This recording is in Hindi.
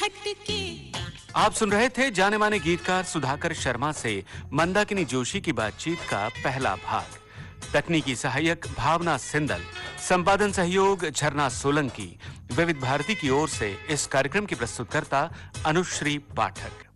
हटके। आप सुन रहे थे जाने माने गीतकार सुधाकर शर्मा से मंदाकिनी जोशी की बातचीत का पहला भाग। तकनीकी सहायक भावना सिंदल, संपादन सहयोग झरना सोलंकी। विविध भारती की ओर से इस कार्यक्रम की प्रस्तुतकर्ता अनुश्री पाठक।